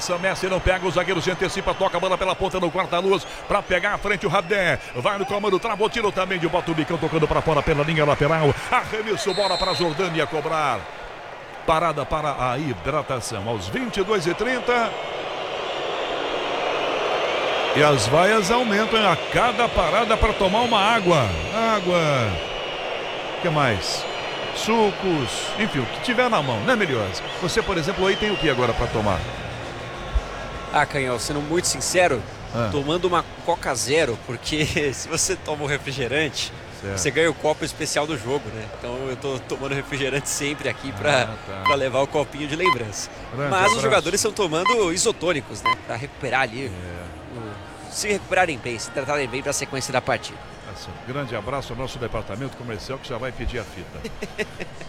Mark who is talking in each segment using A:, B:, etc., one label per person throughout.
A: passa, Messi não pega, o zagueiro se antecipa, toca a bola pela ponta no quarta-luz, pra pegar à frente o Rabdé, vai no comando, travou, tiro também de bota o bicão, tocando pra fora pela linha lateral, arremessou, bola para a Jordânia cobrar, parada para a hidratação, aos 22h30, e as vaias aumentam a cada parada para tomar uma água, o que mais? Sucos, enfim, o que tiver na mão, né, Melhores? Você, por exemplo, aí tem o que agora para tomar?
B: Canhão, sendo muito sincero, tomando uma Coca Zero, porque se você toma um refrigerante, você ganha o copo especial do jogo, né? Então eu tô tomando refrigerante sempre aqui para levar o copinho de lembrança. Mas os jogadores estão tomando isotônicos, né? Para recuperar ali, se recuperarem bem, se tratarem bem para a sequência da partida.
A: Grande abraço ao nosso departamento comercial que já vai pedir a fita.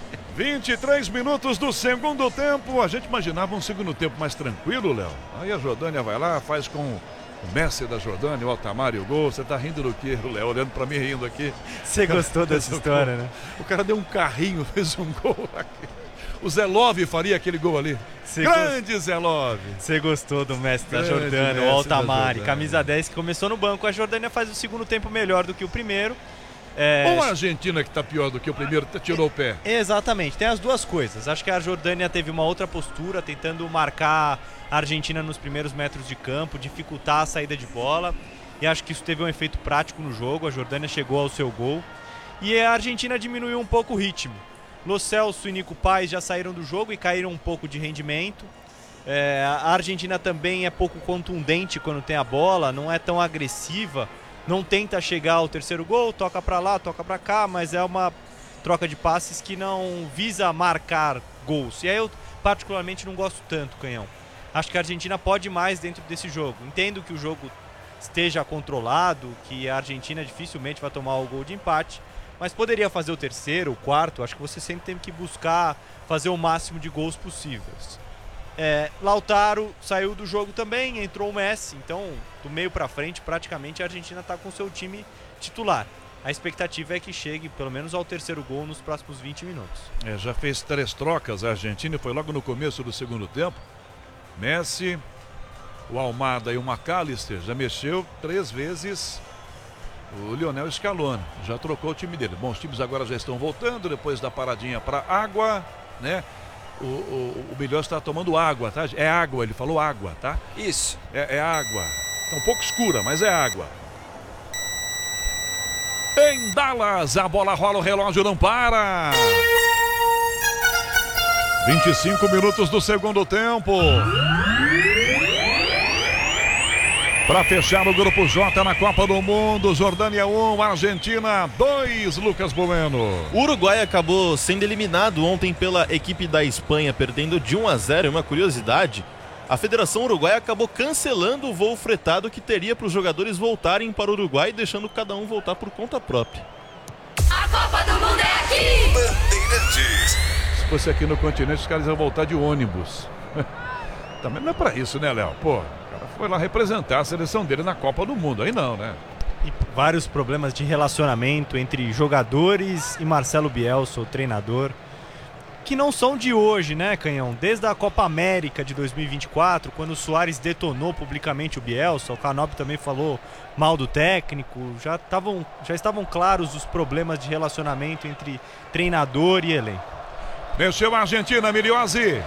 A: 23 minutos do segundo tempo. A gente imaginava um segundo tempo mais tranquilo, Léo. Aí a Jordânia vai lá, faz com o Messi da Jordânia, o Altamar e o gol. Você tá rindo do quê, Léo? Olhando pra mim, rindo aqui.
C: Você gostou dessa história, né?
A: O cara deu um carrinho, fez um gol aqui. O Zelov faria aquele gol ali. Grande Zelov.
C: Você gostou do Messi da Jordânia, o Altamar, camisa 10, que começou no banco. A Jordânia faz o segundo tempo melhor do que o primeiro.
A: Ou a Argentina, que está pior do que o primeiro, tirou o pé.
C: Exatamente, tem as duas coisas. Acho que a Jordânia teve uma outra postura, tentando marcar a Argentina nos primeiros metros de campo, dificultar a saída de bola. E acho que isso teve um efeito prático no jogo. A Jordânia chegou ao seu gol. E a Argentina diminuiu um pouco o ritmo. Lo Celso e Nico Paz já saíram do jogo e caíram um pouco de rendimento. A Argentina também é pouco contundente quando tem a bola, não é tão agressiva, não tenta chegar ao terceiro gol, toca para lá, toca para cá, mas é uma troca de passes que não visa marcar gols. E aí eu particularmente não gosto tanto, Canhão. Acho que a Argentina pode mais dentro desse jogo. Entendo que o jogo esteja controlado, que a Argentina dificilmente vai tomar o gol de empate, mas poderia fazer o terceiro, o quarto. Acho que você sempre tem que buscar fazer o máximo de gols possíveis. Lautaro saiu do jogo também, entrou o Messi, então do meio para frente praticamente a Argentina está com seu time titular. A expectativa é que chegue pelo menos ao terceiro gol nos próximos 20 minutos.
A: Já fez 3 trocas a Argentina, foi logo no começo do segundo tempo. Messi, o Almada e o McAllister já mexeu 3 vezes. O Lionel Scaloni já trocou o time dele. Bom, os times agora já estão voltando depois da paradinha para água, né? O Melhor está tomando água, tá? É água, ele falou água, tá?
B: Isso.
A: É água. Tá um pouco escura, mas é água. Em Dallas, a bola rola, o relógio não para. 25 minutos do segundo tempo. Para fechar o grupo J na Copa do Mundo, Jordânia 1, Argentina 2, Lucas Bueno.
D: O Uruguai acabou sendo eliminado ontem pela equipe da Espanha, perdendo de 1-0. Uma curiosidade, a Federação Uruguaia acabou cancelando o voo fretado que teria para os jogadores voltarem para o Uruguai, deixando cada um voltar por conta própria.
E: A Copa do Mundo é aqui!
A: Bandeirantes. Se fosse aqui no continente, os caras iam voltar de ônibus. Também não é para isso, né, Léo? Pô, foi lá representar a seleção dele na Copa do Mundo, aí não, né?
C: E vários problemas de relacionamento entre jogadores e Marcelo Bielsa, o treinador, que não são de hoje, né, Canhão? Desde a Copa América de 2024, quando o Suárez detonou publicamente o Bielsa, o Canopy também falou mal do técnico, já estavam claros os problemas de relacionamento entre treinador e elenco.
A: Mexeu a Argentina, Miliozzi.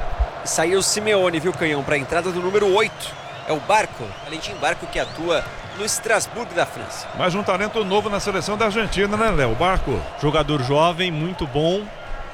B: Saiu o Simeone, viu, Canhão, para a entrada do número 8. É o Barco, Valentim Barco, que atua no Estrasburgo da França.
A: Mais um talento novo na seleção da Argentina, né, Léo? Barco.
C: Jogador jovem, muito bom.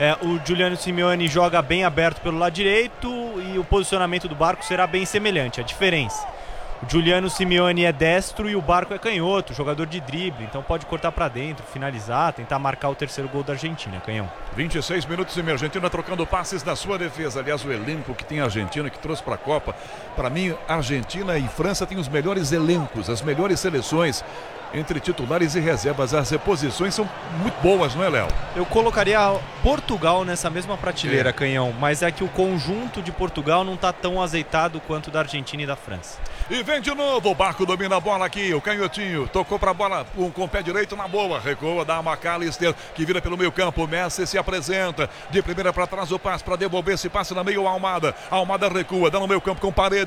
C: O Giuliano Simeone joga bem aberto pelo lado direito e o posicionamento do Barco será bem semelhante. A diferença: o Giuliano Simeone é destro e o Barco é canhoto, jogador de drible, então pode cortar para dentro, finalizar, tentar marcar o terceiro gol da Argentina, Canhão.
A: 26 minutos e a Argentina trocando passes na sua defesa. Aliás, o elenco que tem a Argentina, que trouxe para a Copa, para mim, Argentina e França têm os melhores elencos, as melhores seleções. Entre titulares e reservas, as reposições são muito boas, não é, Léo?
C: Eu colocaria Portugal nessa mesma prateleira, Canhão, mas é que o conjunto de Portugal não está tão azeitado quanto da Argentina e da França.
A: E vem de novo, o Barco domina a bola aqui, o canhotinho, tocou para a bola com o pé direito na boa, recua, dá a McAllister, que vira pelo meio campo, o Messi se apresenta, de primeira para trás o passe para devolver esse passe na meio Almada, Almada recua, dá no meio campo com Paredes.